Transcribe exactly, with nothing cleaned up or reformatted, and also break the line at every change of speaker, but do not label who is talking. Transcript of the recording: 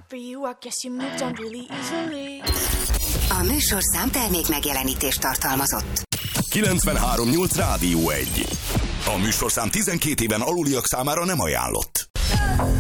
for you, I guess you moved on really easily.
A műsorszám termék megjelenítést tartalmazott.
kilencvenhárom nyolc Rádió egy. A műsorszám tizenkét éven aluliak számára nem ajánlott.